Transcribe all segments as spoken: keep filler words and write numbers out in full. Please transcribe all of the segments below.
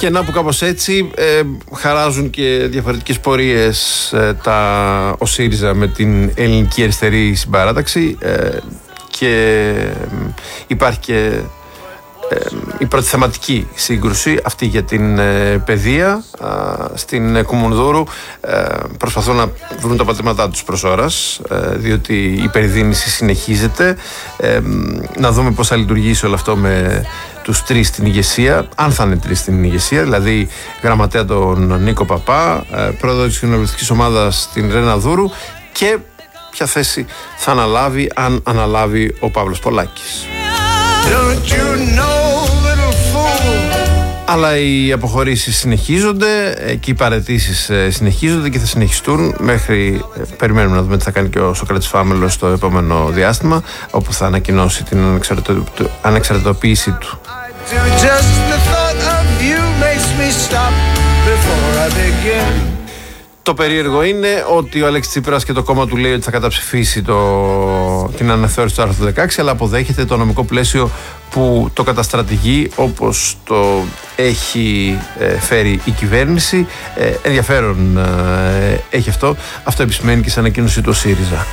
Και να που κάπως έτσι ε, χαράζουν και διαφορετικές πορείες ε, τα, ο ΣΥΡΙΖΑ με την ελληνική αριστερή συμπαράταξη ε, και ε, υπάρχει και ε, η πρώτη θεματική σύγκρουση αυτή για την ε, παιδεία ε, στην Κουμουνδούρου. ε, προσπαθούν να βρουν τα πατήματά τους προς ώρας, ε, διότι η υπερδίνηση συνεχίζεται. ε, να δούμε πώς θα λειτουργήσει όλο αυτό με τους τρεις στην ηγεσία, αν θα είναι τρεις στην ηγεσία, δηλαδή γραμματέα τον Νίκο Παπά, ε, πρόεδρο της κοινοβουλευτικής ομάδας την Ρένα Δούρου, και ποια θέση θα αναλάβει, αν αναλάβει, ο Παύλος Πολάκης. Αλλά οι αποχωρήσεις συνεχίζονται και οι παραιτήσεις συνεχίζονται και θα συνεχιστούν μέχρι, περιμένουμε να δούμε τι θα κάνει και ο Σωκράτης Φάμελος στο επόμενο διάστημα, όπου θα ανακοινώσει την ανεξαρτητο... ανεξαρτητοποίησή του. Το περίεργο είναι ότι ο Αλέξης Τσίπρας και το κόμμα του λέει ότι θα καταψηφίσει το, την αναθεώρηση του άρθρου δεκαέξι, αλλά αποδέχεται το νομικό πλαίσιο που το καταστρατηγεί όπως το έχει ε, φέρει η κυβέρνηση. Ε, ενδιαφέρον ε, έχει αυτό. Αυτό επισημαίνει και σε ανακοίνωση του ΣΥΡΙΖΑ.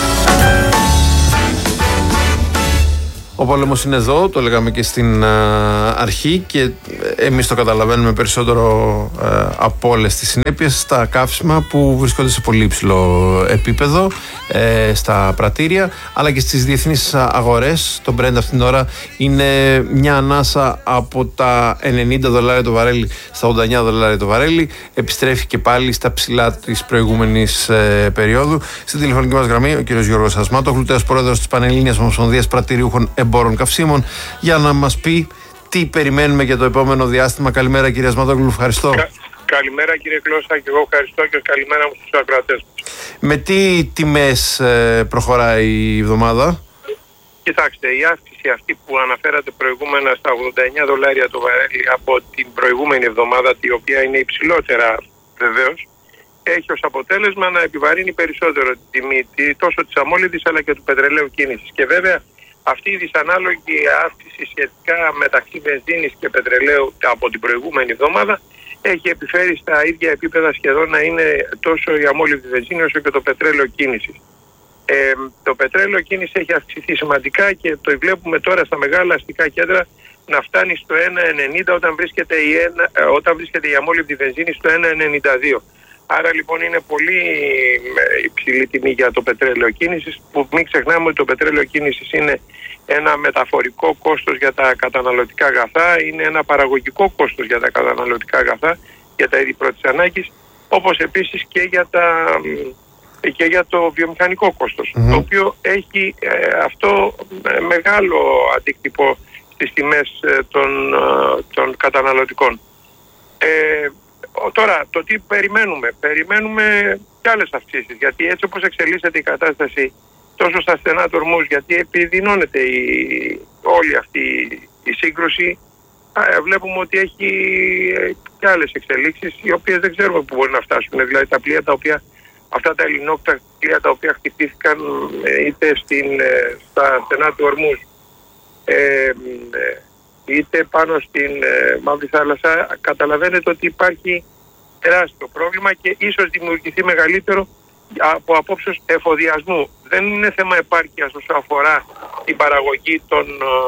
Ο πόλεμος είναι εδώ, το λέγαμε και στην α, αρχή, και εμείς το καταλαβαίνουμε περισσότερο α, από όλες τις συνέπειες στα καύσιμα που βρίσκονται σε πολύ υψηλό επίπεδο, ε, στα πρατήρια, αλλά και στις διεθνείς αγορές. Το Brent αυτήν την ώρα είναι μια ανάσα από τα ενενήντα δολάρια το βαρέλι στα ογδόντα εννιά δολάρια το βαρέλι. Επιστρέφει και πάλι στα ψηλά της προηγούμενης ε, περίοδου. Στην τηλεφωνική μας γραμμή ο κ. Γιώργος Ασμάτογλου, τέος πρόεδρος της Πανελλήνιας Ομοσπονδίας Πρατηριούχων Εμπόρων Καυσίμων, για να μας πει τι περιμένουμε για το επόμενο διάστημα. Καλημέρα κύριε Ασμάτογλου, ευχαριστώ. Κα, καλημέρα κύριε Κλώσσα, και εγώ ευχαριστώ, και καλημέρα μου στους ακροατές. Με τι τιμές ε, προχωράει η εβδομάδα? Κοιτάξτε, η αύξηση αυτή που αναφέρατε προηγούμενα στα ογδόντα εννιά δολάρια το βαρέλι από την προηγούμενη εβδομάδα, η οποία είναι υψηλότερα βεβαίως, έχει ως αποτέλεσμα να επιβαρύνει περισσότερο την τιμή τόσο της αμόλυντης αλλά και του πετρελαίου κίνησης. Και βέβαια αυτή η δυσανάλογη αύξηση σχετικά μεταξύ βενζίνης και πετρελαίου από την προηγούμενη εβδομάδα έχει επιφέρει στα ίδια επίπεδα σχεδόν να είναι τόσο η αμόλυβδη βενζίνη όσο και το πετρέλαιο κίνησης. Ε, το πετρέλαιο κίνηση έχει αυξηθεί σημαντικά και το βλέπουμε τώρα στα μεγάλα αστικά κέντρα να φτάνει στο ένα ενενήντα όταν βρίσκεται η, ένα, όταν βρίσκεται η αμόλυβδη βενζίνη στο ένα ενενήντα δύο. Άρα λοιπόν είναι πολύ υψηλή τιμή για το πετρέλαιο κίνησης, που μην ξεχνάμε ότι το πετρέλαιο κίνησης είναι ένα μεταφορικό κόστος για τα καταναλωτικά αγαθά, είναι ένα παραγωγικό κόστος για τα καταναλωτικά αγαθά, για τα είδη πρώτης ανάγκης, όπως επίσης και για, τα, και για το βιομηχανικό κόστος, mm-hmm. το οποίο έχει ε, αυτό ε, μεγάλο αντίκτυπο στις τιμές ε, των, ε, των καταναλωτικών. Ε, Τώρα, το τι περιμένουμε. Περιμένουμε και άλλες αυξήσεις, γιατί έτσι όπως εξελίσσεται η κατάσταση τόσο στα στενά του Ορμούζ, γιατί επιδεινώνεται η, όλη αυτή η σύγκρουση, βλέπουμε ότι έχει και άλλες εξελίξεις, οι οποίες δεν ξέρουμε πού μπορεί να φτάσουν. Δηλαδή τα πλοία τα οποία, αυτά τα ελληνόκτα πλοία τα οποία χτυπήθηκαν είτε στην, στα στενά του Ορμούζ, ε, είτε πάνω στην ε, Μαύρη Θάλασσα, καταλαβαίνετε ότι υπάρχει τεράστιο πρόβλημα και ίσως δημιουργηθεί μεγαλύτερο από απόψεως εφοδιασμού. Δεν είναι θέμα επάρκειας όσο αφορά την παραγωγή των,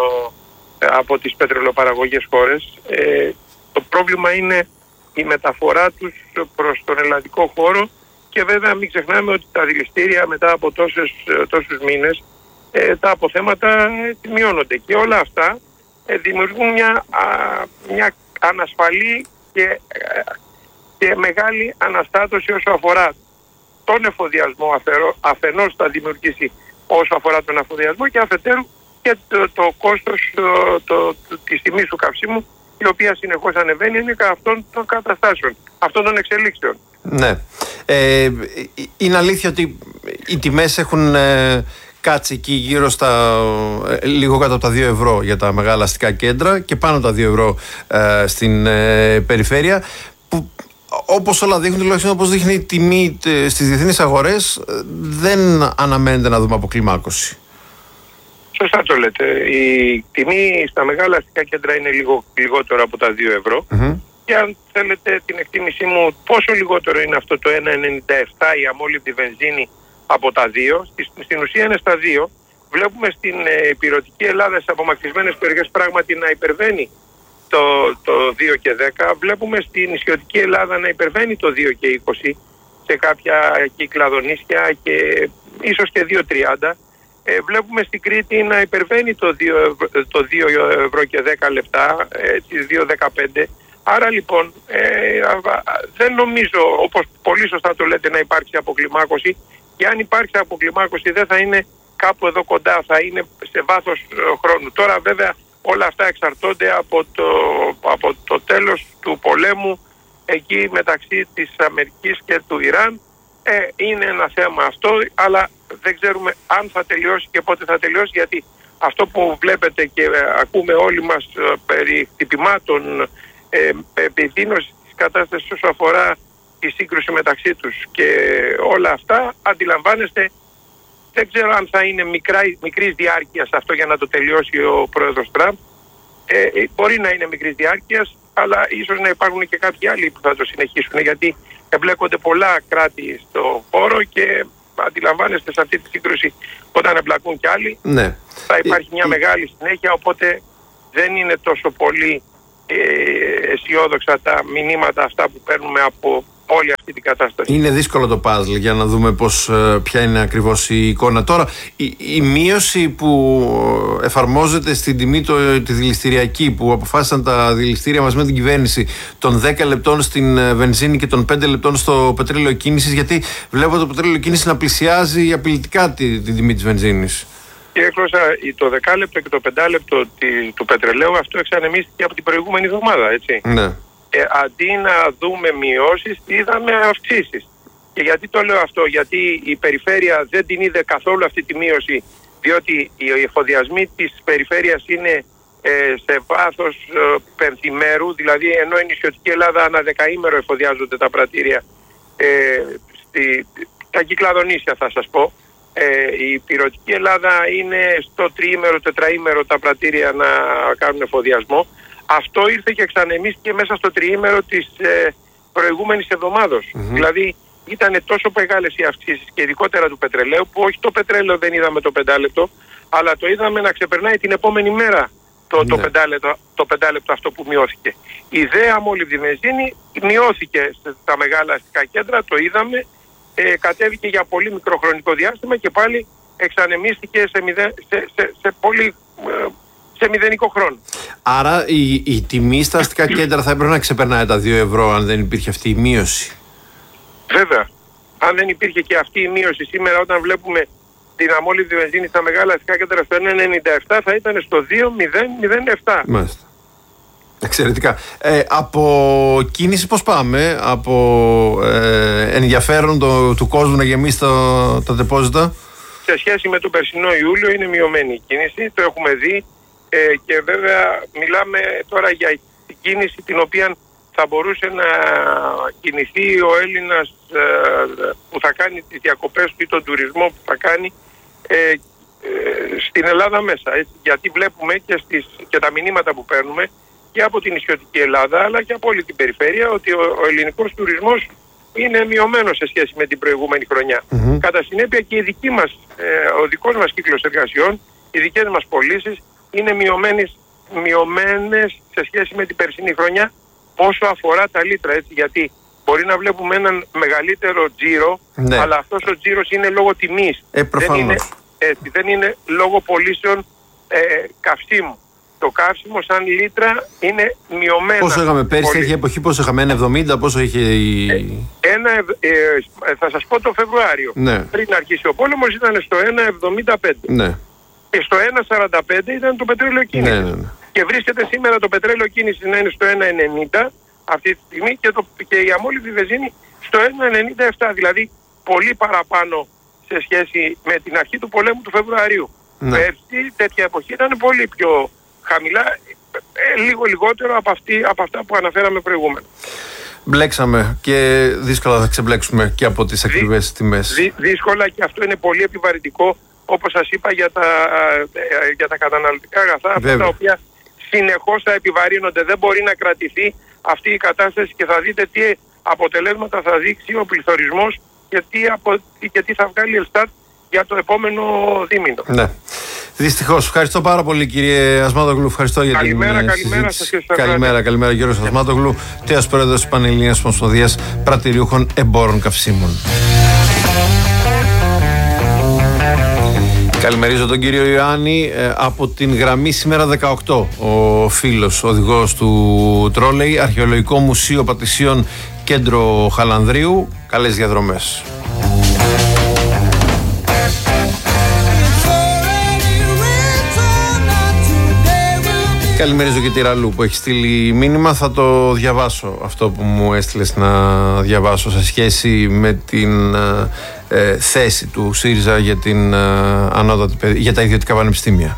ε, από τις πετρελαιοπαραγωγές χώρες. Ε, το πρόβλημα είναι η μεταφορά τους προς τον ελλαδικό χώρο, και βέβαια μην ξεχνάμε ότι τα δηληστήρια μετά από τόσους, τόσους μήνες ε, τα αποθέματα ε, μειώνονται, και όλα αυτά δημιουργούν μια, α, μια ανασφαλή και, και μεγάλη αναστάτωση όσο αφορά τον εφοδιασμό. Αφαιρώ, αφενός θα δημιουργήσει όσο αφορά τον εφοδιασμό, και αφετέρου και το, το κόστος το, το, το, της τιμής του καυσίμου, η οποία συνεχώς ανεβαίνει, είναι αυτών των καταστάσεων, αυτών των εξελίξεων. Ναι. Ε, είναι αλήθεια ότι οι τιμές έχουν... Ε... κάτσε εκεί γύρω στα λίγο κάτω από τα δύο ευρώ για τα μεγάλα αστικά κέντρα και πάνω από τα δύο ευρώ ε, στην ε, περιφέρεια, που όπως όλα δείχνουν, τουλάχιστον όπως δείχνει η τιμή ε, στις διεθνείς αγορές, δεν αναμένεται να δούμε αποκλιμάκωση. Σωστά το λέτε. Η τιμή στα μεγάλα αστικά κέντρα είναι λίγο λιγότερο από τα δύο ευρώ. Mm-hmm. και αν θέλετε την εκτίμησή μου πόσο λιγότερο είναι αυτό το ένα ενενήντα επτά η αμόλυβδη βενζίνη από τα δύο, στην ουσία είναι στα δύο. Βλέπουμε στην ηπειρωτική Ελλάδα στις απομακρυσμένες περιοχές πράγματι να υπερβαίνει το, το δύο και δέκα. Βλέπουμε στην νησιωτική Ελλάδα να υπερβαίνει το δύο και είκοσι σε κάποια κυκλαδονήσια και ίσως και δύο τριάντα. Ε, βλέπουμε στην Κρήτη να υπερβαίνει το δύο, το δύο ευρώ και δέκα λεπτά, τις δύο δεκαπέντε. Άρα λοιπόν ε, δεν νομίζω, όπως πολύ σωστά το λέτε, να υπάρξει αποκλιμάκωση, και αν υπάρξει αποκλιμάκωση δεν θα είναι κάπου εδώ κοντά, θα είναι σε βάθος χρόνου. Τώρα βέβαια όλα αυτά εξαρτώνται από το, από το τέλος του πολέμου εκεί μεταξύ της Αμερικής και του Ιράν. Ε, είναι ένα θέμα αυτό, αλλά δεν ξέρουμε αν θα τελειώσει και πότε θα τελειώσει, γιατί αυτό που βλέπετε και ακούμε όλοι μας ε, περί χτυπημάτων, ε, επιδείνωση της κατάστασης όσο αφορά τη σύγκρουση μεταξύ τους και όλα αυτά, αντιλαμβάνεστε, δεν ξέρω αν θα είναι μικρά, μικρής διάρκειας αυτό για να το τελειώσει ο πρόεδρος Τραμπ. Ε, μπορεί να είναι μικρής διάρκειας, αλλά ίσως να υπάρχουν και κάποιοι άλλοι που θα το συνεχίσουν, γιατί εμπλέκονται πολλά κράτη στο χώρο και αντιλαμβάνεστε σε αυτή τη σύγκρουση όταν εμπλακούν κι άλλοι, ναι, θα υπάρχει μια ε, μεγάλη συνέχεια, οπότε δεν είναι τόσο πολύ ε, αισιόδοξα τα μηνύματα αυτά που παίρνουμε από όλη αυτή την κατάσταση. Είναι δύσκολο το puzzle για να δούμε πώς, ποια είναι ακριβώς η εικόνα. Τώρα, η, η μείωση που εφαρμόζεται στην τιμή το, τη δηληστηριακή, που αποφάσισαν τα δηληστήρια μας με την κυβέρνηση, των δέκα λεπτών στην βενζίνη και των πέντε λεπτών στο πετρέλαιο κίνησης, γιατί βλέπω το πετρέλαιο κίνησης να πλησιάζει απειλητικά την τη τιμή της βενζίνης. Κύριε Κλώσσα, το δεκάλεπτο και το πεντάλεπτο του πετρελαίου αυτό εξανεμίστηκε από την προηγούμενη εβδομάδα, έτσι. Ναι. Ε, αντί να δούμε μειώσεις, είδαμε αυξήσεις. Και γιατί το λέω αυτό? Γιατί η περιφέρεια δεν την είδε καθόλου αυτή τη μείωση, διότι οι εφοδιασμοί της περιφέρειας είναι ε, σε βάθος ε, πενθημέρου, δηλαδή ενώ η νησιωτική Ελλάδα ανά δεκαήμερο εφοδιάζονται τα πρατήρια, ε, στη, τα κυκλαδονήσια θα σας πω, ε, η ηπειρωτική Ελλάδα είναι στο τριήμερο, τετραήμερο τα πρατήρια να κάνουν εφοδιασμό. Αυτό ήρθε και εξανεμίστηκε μέσα στο τριήμερο της ε, προηγούμενης εβδομάδος. Mm-hmm. Δηλαδή ήταν τόσο μεγάλες οι αυξήσεις και ειδικότερα του πετρελαίου, που όχι το πετρέλαιο δεν είδαμε το πεντάλεπτο, αλλά το είδαμε να ξεπερνάει την επόμενη μέρα το, mm-hmm. το, πεντάλεπτο, το πεντάλεπτο αυτό που μειώθηκε. Η δε αμόλυβδη βενζίνη μειώθηκε στα μεγάλα αστικά κέντρα, το είδαμε, ε, κατέβηκε για πολύ μικρό χρονικό διάστημα και πάλι εξανεμίστηκε σε, μηδε, σε, σε, σε πολύ... Ε, σε μηδενικό χρόνο. Άρα η, η τιμή στα αστικά κέντρα θα έπρεπε να ξεπερνάει τα δύο ευρώ αν δεν υπήρχε αυτή η μείωση. Βέβαια. Αν δεν υπήρχε και αυτή η μείωση σήμερα, όταν βλέπουμε την αμόλυβδη βενζίνη στα μεγάλα αστικά κέντρα στο ένα ενενήντα επτά, θα ήταν στο δύο μηδέν μηδέν επτά. Μάλιστα. Εξαιρετικά. Ε, από κίνηση πώς πάμε? Από ε, ενδιαφέρον το, του κόσμου να γεμίσει το, τα τεπόζιτα? Σε σχέση με τον περσινό Ιούλιο είναι μειωμένη η κίνηση, το έχουμε δει. Ε, και βέβαια μιλάμε τώρα για την κίνηση την οποία θα μπορούσε να κινηθεί ο Έλληνας ε, που θα κάνει τις διακοπές του ή τον τουρισμό που θα κάνει ε, ε, στην Ελλάδα μέσα. Έτσι. Γιατί βλέπουμε και, στις, και τα μηνύματα που παίρνουμε και από την νησιωτική Ελλάδα αλλά και από όλη την περιφέρεια ότι ο, ο ελληνικός τουρισμός είναι μειωμένος σε σχέση με την προηγούμενη χρονιά. Mm-hmm. Κατά συνέπεια και η δική μας, ε, ο δικός μας κύκλος εργασιών, οι δικές μας πωλήσεις είναι μειωμένες, μειωμένες σε σχέση με την περσινή χρονιά όσο αφορά τα λίτρα, έτσι, γιατί μπορεί να βλέπουμε έναν μεγαλύτερο τζίρο, ναι, αλλά αυτός ο τζίρος είναι λόγω τιμής, ε, δεν, είναι, έτσι, δεν είναι λόγω πωλήσεων ε, καυσίμου. Το καύσιμο σαν λίτρα είναι μειωμένο. Πόσο είχαμε πέρσι, τέτοια εποχή, πόσο είχαμε, ένα εβδομήντα, πόσο είχε η... Ε, ένα, ε, ε, θα σας πω το Φεβρουάριο, ναι, πριν αρχίσει ο πόλεμος ήταν στο ένα εβδομήντα πέντε. Ναι. Και στο ένα σαράντα πέντε ήταν το πετρέλαιο κίνησης. Ναι, ναι, ναι. Και βρίσκεται σήμερα το πετρέλαιο κίνησης να είναι στο ένα ενενήντα αυτή τη στιγμή και, το, και η αμόλυβδη βενζίνη στο ένα ενενήντα επτά. Δηλαδή πολύ παραπάνω σε σχέση με την αρχή του πολέμου του Φεβρουαρίου. Ναι. Πέρσι τέτοια εποχή ήταν πολύ πιο χαμηλά, ε, λίγο λιγότερο από, αυτή, από αυτά που αναφέραμε προηγούμενα. Μπλέξαμε και δύσκολα θα ξεμπλέξουμε και από τις ακριβές τιμές. Δύ, δύσκολα, και αυτό είναι πολύ επιβαρυντικό, όπως σας είπα, για τα, για τα καταναλωτικά αγαθά, αυτά τα οποία συνεχώς θα επιβαρύνονται. Δεν μπορεί να κρατηθεί αυτή η κατάσταση και θα δείτε τι αποτελέσματα θα δείξει ο πληθωρισμός και τι, απο... και τι θα βγάλει η Ελστάτ για το επόμενο δίμηνο. Ναι. Δυστυχώς. Ευχαριστώ πάρα πολύ, κύριε Ασμάτογλου. Ευχαριστώ για καλημέρα, την καλημέρα συζήτηση. Σας και καλημέρα, καλημέρα, κύριος Ασμάτογλου, τέος πρόεδρος της Πανελληνίας Ομοσπονδίας Πρατηριούχων Εμπόρων Καυσίμων. Καλημερίζω τον κύριο Ιωάννη ε, από την γραμμή σήμερα δεκαοκτώ. Ο φίλος, οδηγός του τρόλεϊ, Αρχαιολογικό Μουσείο Πατησίων, Κέντρο Χαλανδρίου. Καλές διαδρομές. Καλημερίζω και τη Ραλού που έχει στείλει μήνυμα. Θα το διαβάσω αυτό που μου έστειλες να διαβάσω σε σχέση με την ε, θέση του ΣΥΡΙΖΑ για, την, ε, ανώτατη, για τα ιδιωτικά πανεπιστήμια.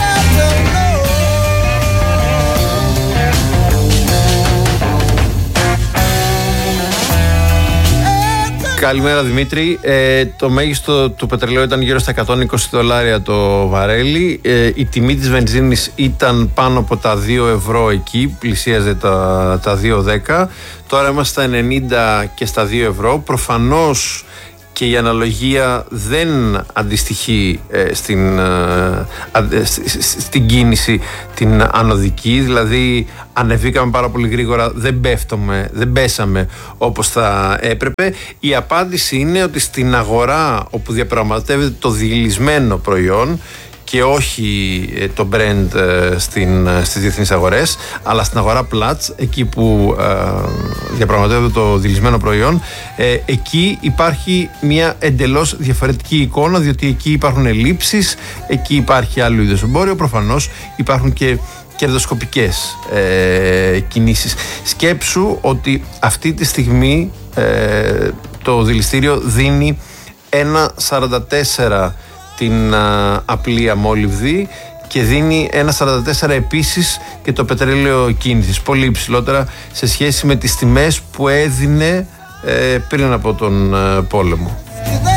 Καλημέρα Δημήτρη. Ε, το μέγιστο του πετρελαίου ήταν γύρω στα εκατόν είκοσι δολάρια το βαρέλι. Ε, η τιμή της βενζίνης ήταν πάνω από τα δύο ευρώ εκεί, πλησίαζε τα, τα δύο δέκα. Τώρα είμαστε στα ενενήντα και στα δύο ευρώ. Προφανώς και η αναλογία δεν αντιστοιχεί ε, στην, ε, στην κίνηση την ανωδική, δηλαδή ανεβήκαμε πάρα πολύ γρήγορα, δεν πέφτουμε, δεν πέσαμε όπως θα έπρεπε. Η απάντηση είναι ότι στην αγορά όπου διαπραγματεύεται το διελισμένο προϊόν και όχι το brand ε, στην, στις διεθνείς αγορές, αλλά στην αγορά Platts, εκεί που ε, διαπραγματεύεται το διελισμένο προϊόν, ε, εκεί υπάρχει μια εντελώς διαφορετική εικόνα, διότι εκεί υπάρχουν ελλείψεις, εκεί υπάρχει άλλου είδους εμπόριο, προφανώς υπάρχουν και κερδοσκοπικές ε, κινήσεις. Σκέψου ότι αυτή τη στιγμή ε, το δηληστήριο δίνει ένα σαράντα τέσσερα την α, απλή αμόλυβδη και δίνει ένα σαράντα τέσσερα επίσης και το πετρέλαιο κίνησης, πολύ υψηλότερα σε σχέση με τις τιμές που έδινε ε, πριν από τον ε, πόλεμο.